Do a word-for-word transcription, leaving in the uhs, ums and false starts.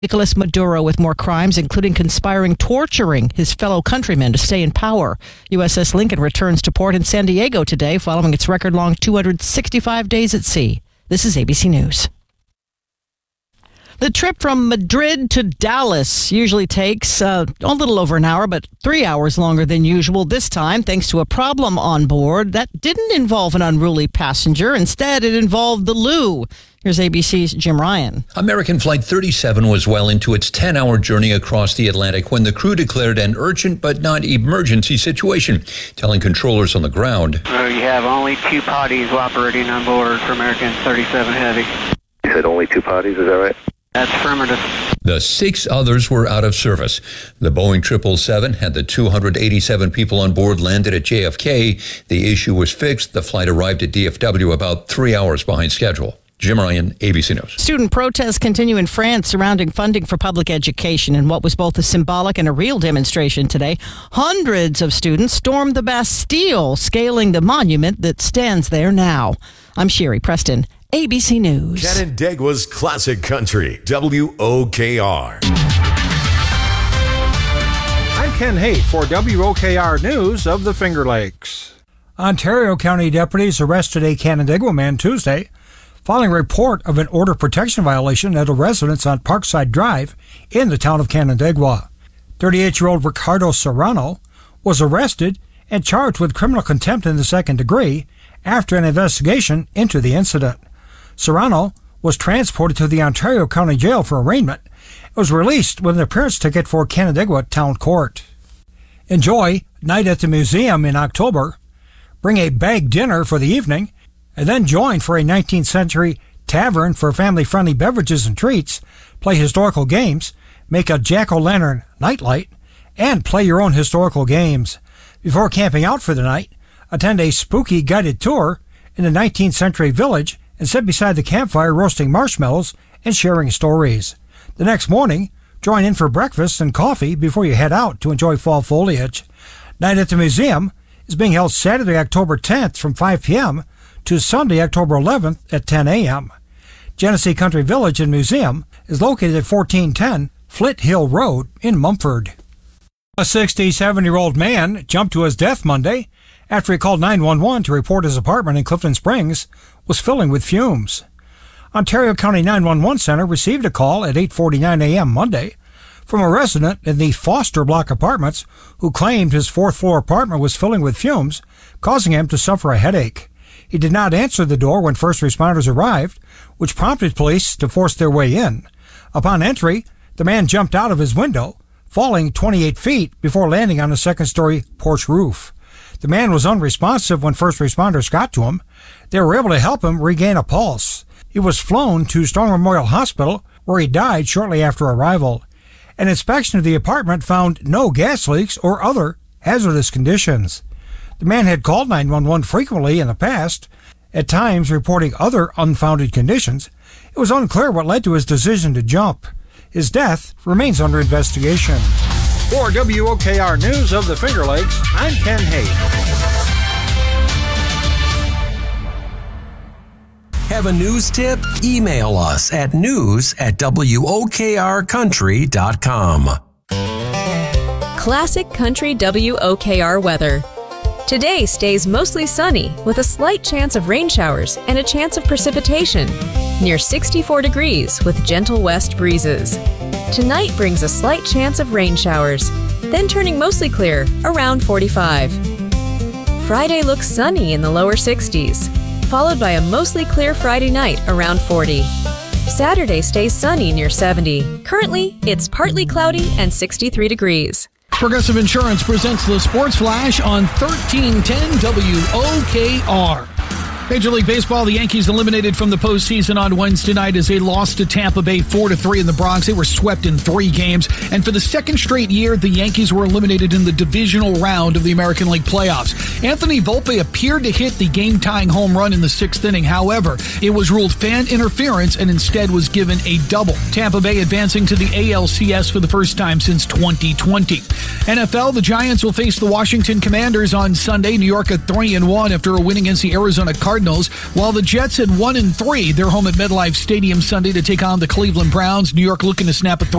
Nicolas Maduro with more crimes, including conspiring, torturing his fellow countrymen to stay in power. U S S Lincoln returns to port in San Diego today following its record-long two hundred sixty-five days at sea. This is A B C News. The trip from Madrid to Dallas usually takes uh, a little over an hour, but three hours longer than usual this time, thanks to a problem on board that didn't involve an unruly passenger. Instead, it involved the loo. Here's A B C's Jim Ryan. American Flight thirty-seven was well into its ten-hour journey across the Atlantic when the crew declared an urgent but not emergency situation, telling controllers on the ground. Uh, you have only two potties operating on board for American thirty-seven Heavy. You said only two potties, is that right? That's affirmative. The six others were out of service. The Boeing triple seven had the two hundred eighty-seven people on board landed at J F K. The issue was fixed. The flight arrived at D F W about three hours behind schedule. Jim Ryan, A B C News. Student protests continue in France surrounding funding for public education in what was both a symbolic and a real demonstration today. Hundreds of students stormed the Bastille, scaling the monument that stands there now. I'm Sherry Preston, A B C News. Canandaigua's Classic Country, W O K R. I'm Ken Haight for W O K R News of the Finger Lakes. Ontario County deputies arrested a Canandaigua man Tuesday following a report of an order protection violation at a residence on Parkside Drive in the town of Canandaigua. thirty-eight-year-old Ricardo Serrano was arrested and charged with criminal contempt in the second degree after an investigation into the incident. Serrano was transported to the Ontario County Jail for arraignment and was released with an appearance ticket for Canandaigua Town Court. Enjoy Night at the Museum in October. Bring a bag dinner for the evening, and then join for a nineteenth century tavern for family-friendly beverages and treats, play historical games, make a jack-o'-lantern nightlight, and play your own historical games. Before camping out for the night, attend a spooky guided tour in the nineteenth century village and sit beside the campfire roasting marshmallows and sharing stories. The next morning, join in for breakfast and coffee before you head out to enjoy fall foliage. Night at the Museum is being held Saturday, October tenth from five p.m. to Sunday, October eleventh at ten a.m. Genesee Country Village and Museum is located at fourteen ten Flit Hill Road in Mumford. A sixty-seven-year-old man jumped to his death Monday after he called nine one one to report his apartment in Clifton Springs was filling with fumes. Ontario County nine one one Center received a call at eight forty-nine a.m. Monday from a resident in the Foster Block Apartments who claimed his fourth-floor apartment was filling with fumes, causing him to suffer a headache. He did not answer the door when first responders arrived, which prompted police to force their way in. Upon entry, the man jumped out of his window, falling twenty-eight feet before landing on a second-story porch roof. The man was unresponsive when first responders got to him. They were able to help him regain a pulse. He was flown to Strong Memorial Hospital, where he died shortly after arrival. An inspection of the apartment found no gas leaks or other hazardous conditions. The man had called nine one one frequently in the past, at times reporting other unfounded conditions. It was unclear what led to his decision to jump. His death remains under investigation. For W O K R News of the Finger Lakes, I'm Ken Haight. Have a news tip? Email us at news at W O K R country dot com. Classic Country W O K R weather. Today stays mostly sunny with a slight chance of rain showers and a chance of precipitation. Near sixty-four degrees with gentle west breezes. Tonight brings a slight chance of rain showers, then turning mostly clear around forty-five. Friday looks sunny in the lower sixties, followed by a mostly clear Friday night around forty. Saturday stays sunny near seventy. Currently, it's partly cloudy and sixty-three degrees. Progressive Insurance presents the Sports Flash on thirteen ten W O K R. Major League Baseball, the Yankees eliminated from the postseason on Wednesday night as they lost to Tampa Bay four to three in the Bronx. They were swept in three games. And for the second straight year, the Yankees were eliminated in the divisional round of the American League playoffs. Anthony Volpe appeared to hit the game-tying home run in the sixth inning. However, it was ruled fan interference and instead was given a double. Tampa Bay advancing to the A L C S for the first time since twenty twenty. N F L, the Giants will face the Washington Commanders on Sunday. New York at three and one after a win against the Arizona Cardinals Cardinals, while the Jets at one and three. They're home at MetLife Stadium Sunday to take on the Cleveland Browns. New York looking to snap a